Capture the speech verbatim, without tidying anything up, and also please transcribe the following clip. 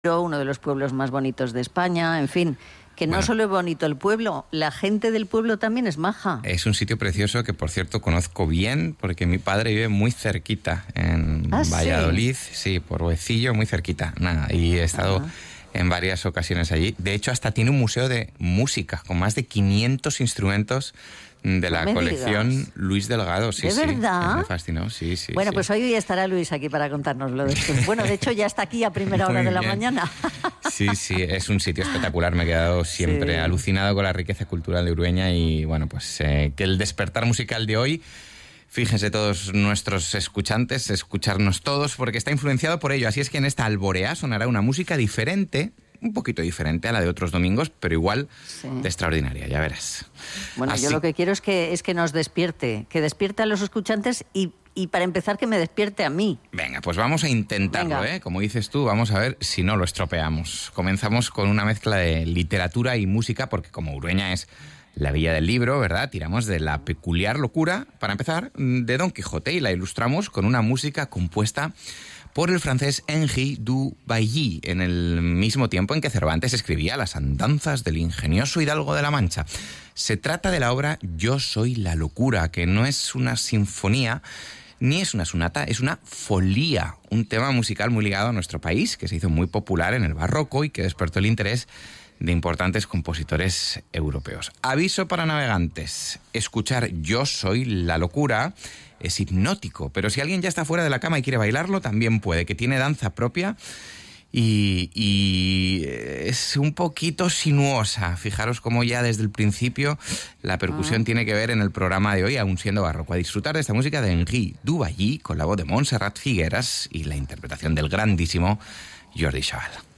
uno de los pueblos más bonitos de España, en fin, que no bueno, solo es bonito el pueblo, la gente del pueblo también es maja. Es un sitio precioso que, por cierto, conozco bien porque mi padre vive muy cerquita en ¿Ah, Valladolid, sí? sí, por Huecillo, muy cerquita, nada, y he estado ah. en varias ocasiones allí. De hecho, hasta tiene un museo de música con más de quinientos instrumentos de la no colección digas. Luis Delgado, sí, ¿De sí. verdad? Me fascinó, sí, sí. Bueno, sí. pues hoy estará Luis aquí para contárnoslo de esto. Bueno, de hecho ya está aquí a primera hora Muy de la bien. mañana. Sí, sí, es un sitio espectacular. Me he quedado siempre sí. alucinado con la riqueza cultural de Urueña y bueno, pues eh, que el despertar musical de hoy, fíjense todos nuestros escuchantes, escucharnos todos, porque está influenciado por ello. Así es que en esta alborea sonará una música diferente, un poquito diferente a la de otros domingos, pero igual sí. de extraordinaria, ya verás. Bueno, Así... yo lo que quiero es que, es que nos despierte, que despierte a los escuchantes y, y para empezar que me despierte a mí. Venga, pues vamos a intentarlo, ¿eh? Como dices tú, vamos a ver si no lo estropeamos. Comenzamos con una mezcla de literatura y música, porque como Urueña es la villa del libro, ¿verdad? Tiramos de la peculiar locura, para empezar, de Don Quijote y la ilustramos con una música compuesta por el francés Henri du Bailly, en el mismo tiempo en que Cervantes escribía las andanzas del ingenioso hidalgo de la Mancha. Se trata de la obra Yo soy la locura, que no es una sinfonía, ni es una sonata, es una folía, un tema musical muy ligado a nuestro país, que se hizo muy popular en el barroco y que despertó el interés de importantes compositores europeos. Aviso para navegantes, escuchar Yo soy la locura es hipnótico, pero si alguien ya está fuera de la cama y quiere bailarlo, también puede, que tiene danza propia y, y es un poquito sinuosa. Fijaros cómo ya desde el principio la percusión ah. tiene que ver en el programa de hoy, aún siendo barroco. A disfrutar de esta música de Henri du Bailly con la voz de Montserrat Figueras y la interpretación del grandísimo Jordi Chaval.